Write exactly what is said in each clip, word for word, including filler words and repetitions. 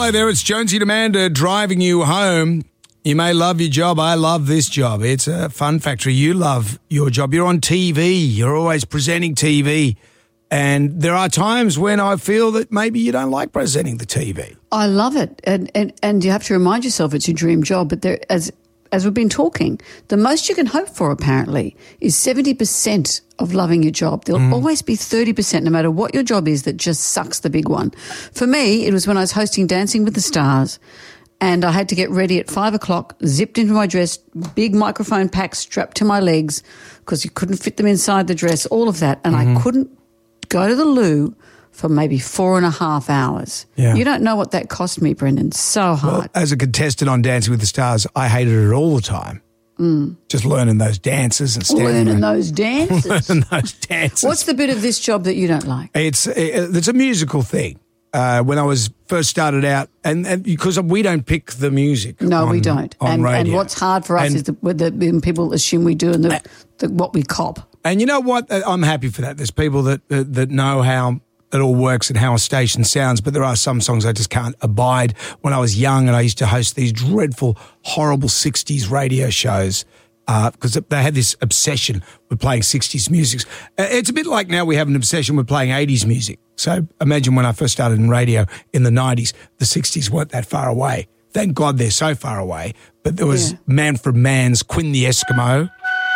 Hello there, it's Jonesy and Amanda driving you home. You may love your job. I love this job. It's a fun factory. You love your job. You're on T V. You're always presenting T V. And there are times when I feel that maybe you don't like presenting the T V. I love it. And and, and you have to remind yourself it's your dream job. But there, as as we've been talking, the most you can hope for apparently is seventy percent of loving your job. There'll mm. always be thirty percent no matter what your job is that just sucks the big one. For me, it was when I was hosting Dancing with the Stars and I had to get ready at five o'clock, zipped into my dress, big microphone pack strapped to my legs because you couldn't fit them inside the dress, all of that. And mm-hmm. I couldn't go to the loo for maybe four and a half hours. Yeah. You don't know what that cost me, Brendan. So hard. Well, as a contestant on Dancing with the Stars, I hated it all the time. Mm. Just learning those dances and standing learning around. those dances. learning those dances. What's the bit of this job that you don't like? It's it's a musical thing. Uh, when I was first started out, and, and because we don't pick the music. No, on, we don't. On and, radio. and what's hard for us and, is the, the, when people assume we do and the, the, what we cop. And you know what? I'm happy for that. There's people that uh, that know how it all works and how a station sounds, but there are some songs I just can't abide. When I was young and I used to host these dreadful, horrible sixties radio shows because uh, they had this obsession with playing sixties music. It's a bit like now we have an obsession with playing eighties music. So imagine when I first started in radio in the nineties, the sixties weren't that far away. Thank God they're so far away. But there was yeah. Manfred Mann's Quinn the Eskimo.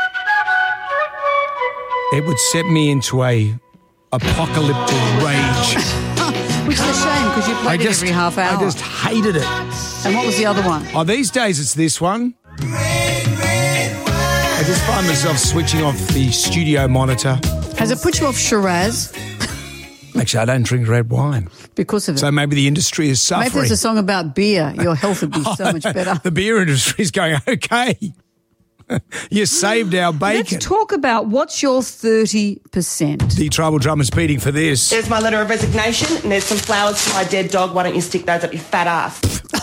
It would set me into a apocalyptic rage. Which is a shame because you played just, it every half hour. I just hated it. And what was the other one? Oh, these days it's this one. I just find myself switching off the studio monitor. Has it put you off Shiraz? Actually, I don't drink red wine. Because of it. So maybe the industry is suffering. Maybe there's a song about beer. Your health would be so oh, much better. The beer industry is going, okay. You saved our bacon. Let's talk about what's your thirty percent. The Tribal Drummer's beating for this. There's my letter of resignation and there's some flowers for my dead dog. Why don't you stick those up your fat ass?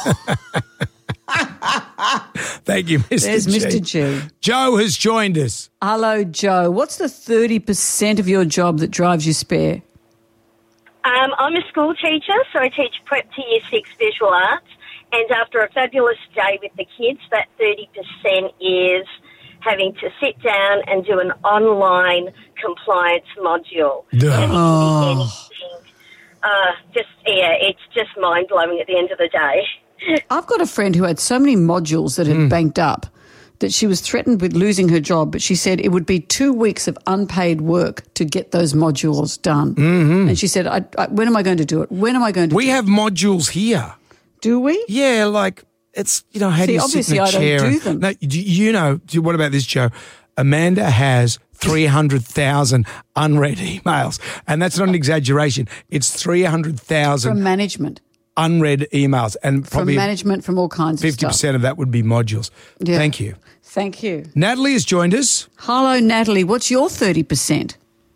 Thank you, Mister There's G. Mister G. Joe has joined us. Hello, Joe. What's the thirty percent of your job that drives you spare? Um, I'm a school teacher, so I teach prep to year six visual arts. And after a fabulous day with the kids, that thirty percent is having to sit down and do an online compliance module. Duh. And it can Oh. be anything. Uh, just, yeah, it's just mind-blowing at the end of the day. I've got a friend who had so many modules that had Mm. banked up that she was threatened with losing her job, but she said it would be two weeks of unpaid work to get those modules done. Mm-hmm. And she said, I, I, when am I going to do it? When am I going to We do have it? modules here. Do we? Yeah, like it's, you know, how See, do you sit obviously in a I don't chair? do and- them. No, do you know, do- what about this, Joe? Amanda has three hundred thousand unread emails, and that's not an exaggeration. It's three hundred thousand From management. unread emails, and From probably management, from all kinds of fifty stuff. percent of that would be modules. Yeah. Thank you. Thank you. Natalie has joined us. Hello, Natalie. What's your thirty percent?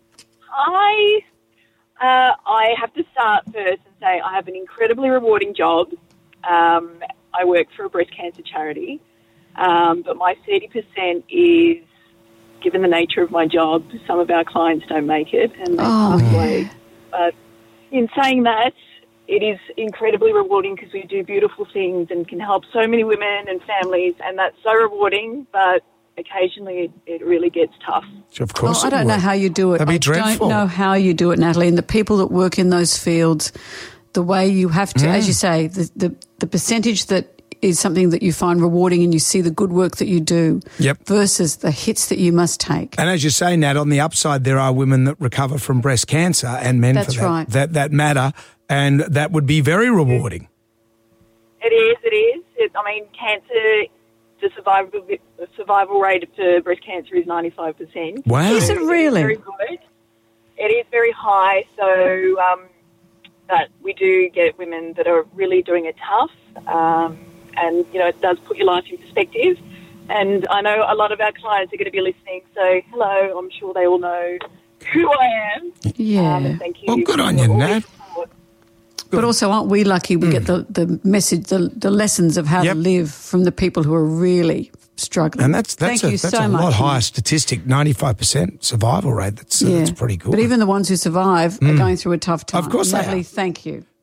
I uh, I have to start first and say I have an incredibly rewarding job. Um, I work for a breast cancer charity, um, but my thirty percent is, given the nature of my job, some of our clients don't make it and they Oh, pass yeah. away. But in saying that, it is incredibly rewarding because we do beautiful things and can help so many women and families, and that's so rewarding, but occasionally it, it really gets tough. Of course, Well, I it don't would. know how you do it. That'd be I dreadful. don't know how you do it, Natalie. And the people that work in those fields, the way you have to, as you say, the, the, the percentage that is something that you find rewarding and you see the good work that you do Yep. versus the hits that you must take. And as you say, Nat, on the upside, there are women that recover from breast cancer and men That's for that, right. that that matter, and that would be very rewarding. It is, it is. It, I mean, cancer, the survival, the survival rate for breast cancer is ninety-five percent. Wow. Is it really? Very good. It is very high, so um, but we do get women that are really doing it tough, um, and, you know, it does put your life in perspective. And I know a lot of our clients are going to be listening, so hello, I'm sure they all know who I am. Yeah. Um, and thank you. Well, good on for you, all Nat. your support. But also, aren't we lucky we get the, the message, the, the lessons of how Yep. to live from the people who are really struggling. And that's that's Thank a, you that's so a much. lot higher statistic, ninety-five percent survival rate. That's, uh, Yeah. that's pretty good. But even the ones who survive are going through a tough time. Of course they Natalie, are. thank you.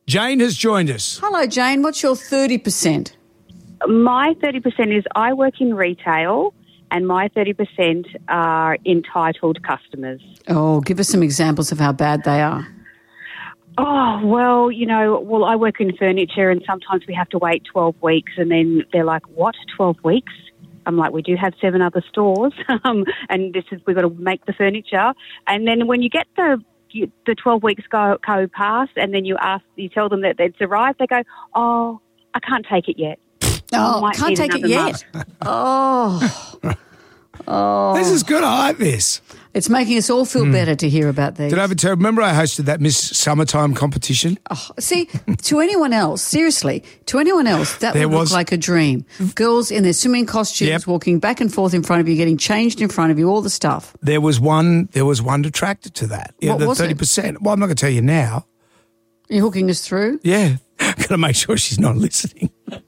Jane has joined us. Hello, Jane. What's your thirty percent? My thirty percent is I work in retail and my thirty percent are entitled customers. Oh, give us some examples of how bad they are. Oh, well, you know, well, I work in furniture and sometimes we have to wait twelve weeks and then they're like, what, twelve weeks? I'm like, we do have seven other stores um, and this is we've got to make the furniture. And then when you get the you, the twelve weeks go, go past and then you ask, you tell them that it's arrived, they go, oh, I can't take it yet. Oh, I can't take it yet. oh. oh. This is good. I like this. It's making us all feel mm. better to hear about these. Did I ever tell? Remember, I hosted that Miss Summertime competition. Oh, see, to anyone else, seriously, to anyone else, that there would was, look like a dream. Girls in their swimming costumes, yep. walking back and forth in front of you, getting changed in front of you, all the stuff. There was one. There was one detractor to that. Yeah, what the was thirty percent. Well, I'm not going to tell you now. Are you hooking us through? Yeah, got to make sure she's not listening.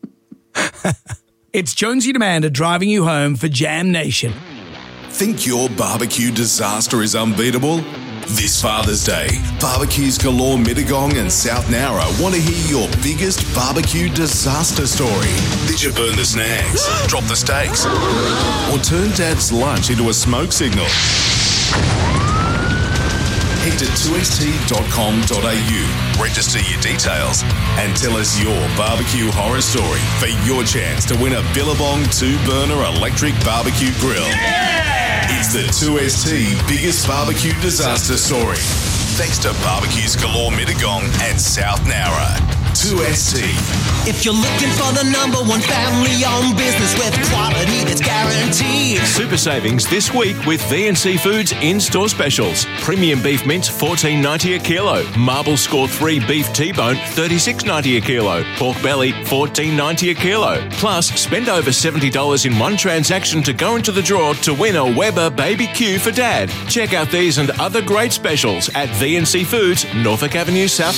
It's Jonesy and Amanda driving you home for Jam Nation. Think your barbecue disaster is unbeatable? This Father's Day, Barbecues Galore Mittagong and South Nowra want to hear your biggest barbecue disaster story. Did you burn the snags, drop the steaks, or turn Dad's lunch into a smoke signal? Head to two s t dot com dot a u, register your details, and tell us your barbecue horror story for your chance to win a Billabong two-burner electric barbecue grill. Yeah! It's the two S T biggest barbecue disaster story. Thanks to Barbecues Galore Mittagong and South Nowra. two S T. If you're looking for the number one family-owned business with quality that's guaranteed. Super savings this week with V and C Foods in-store specials. Premium beef mince fourteen ninety a kilo. Marble Score three beef T-bone thirty-six ninety a kilo. Pork belly fourteen ninety a kilo. Plus, spend over seventy dollars in one transaction to go into the draw to win a Weber Baby Q for Dad. Check out these and other great specials at V and C Foods, Norfolk Avenue, South